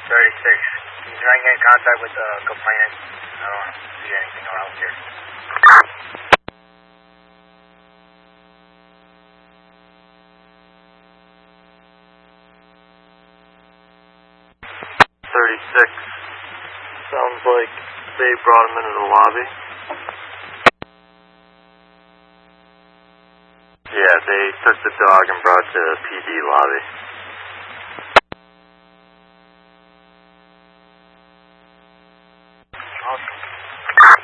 36. Can you try and get in contact with the complainant? I don't see anything around here. 36. Sounds like they brought him into the lobby. Yeah, they took the dog and brought it to the PD lobby.